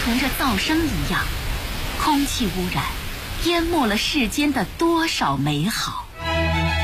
同着噪声一样，空气污染淹没了世间的多少美好。